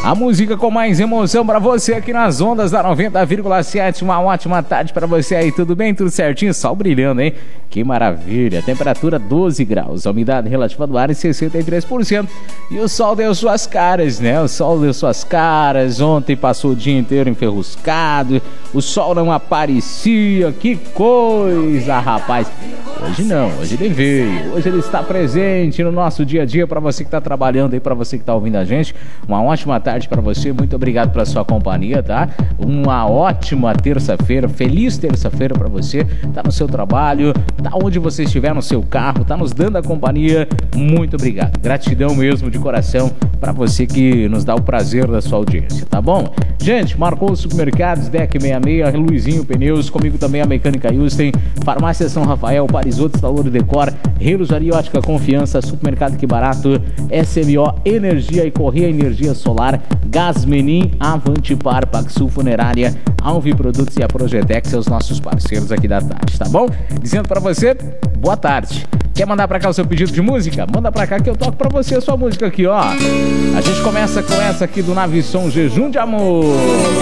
A música com mais emoção pra você aqui nas ondas da 90,7. Uma ótima tarde pra você aí, tudo bem? Tudo certinho? Sol brilhando, hein? Que maravilha! Temperatura 12 graus, a umidade relativa do ar em 63%. E o sol deu suas caras, né? O sol deu suas caras. Ontem passou o dia inteiro enferruscado. O sol não aparecia. Que coisa, rapaz! Hoje não, hoje ele veio. Hoje ele está presente no nosso dia a dia. Pra você que tá trabalhando aí, pra você que tá ouvindo a gente, uma ótima tarde pra você. Muito obrigado pela sua companhia, tá? Uma ótima terça-feira. Feliz terça-feira pra você. Tá no seu trabalho, tá onde você estiver, no seu carro, tá nos dando a companhia. Muito obrigado. Gratidão mesmo de coração pra você que nos dá o prazer da sua audiência, tá bom? Gente, marcou os supermercados, DEC 66, Luizinho Pneus, comigo também a Mecânica Houston, Farmácia São Rafael, Parisoto, Instalor e Decor, Relojaria Ótica Confiança, Supermercado Que Barato, SMO Energia e Correia Energia Solar, Gás Menin, Avantipar, Paxul Funerária, Alvi Produtos e a Projetex, os nossos parceiros aqui da tarde, tá bom? Dizendo pra você, boa tarde. Quer mandar pra cá o seu pedido de música? Manda pra cá que eu toco pra você a sua música aqui, ó. A gente começa com essa aqui do Navisson, Jejum de Amor.